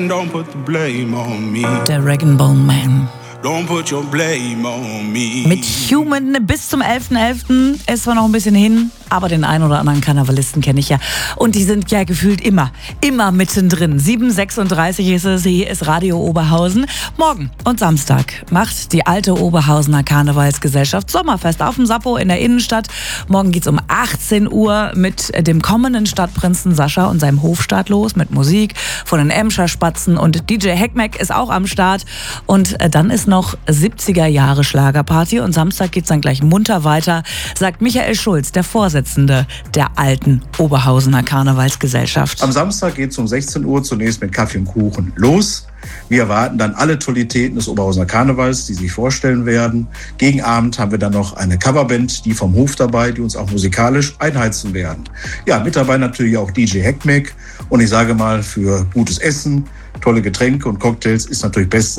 Don't put the blame on me. Der Rag & Bone Man. Don't put your blame on me. Mit Human bis zum 11.11. ist zwar noch ein bisschen hin, aber den einen oder anderen Karnevalisten kenne ich ja. Und die sind ja gefühlt immer mittendrin. 7:36 ist es, hier ist Radio Oberhausen. Morgen und Samstag macht die alte Oberhausener Karnevalsgesellschaft Sommerfest auf dem Sappo in der Innenstadt. Morgen geht's um 18 Uhr mit dem kommenden Stadtprinzen Sascha und seinem Hofstaat los, mit Musik von den Emscher Spatzen, und DJ Heckmeck ist auch am Start. Und dann ist noch 70er Jahre Schlagerparty und Samstag geht's dann gleich munter weiter, sagt Michael Schulz, der Vorsitzende der alten Oberhausener Karnevalsgesellschaft. Am Samstag geht's um 16 Uhr zunächst mit Kaffee und Kuchen los. Wir erwarten dann alle Tollitäten des Oberhausener Karnevals, die sich vorstellen werden. Gegen Abend haben wir dann noch eine Coverband, die vom Hof dabei, die uns auch musikalisch einheizen werden. Ja, mit dabei natürlich auch DJ Heckmeck. Und ich sage mal, für gutes Essen, tolle Getränke und Cocktails ist natürlich bestens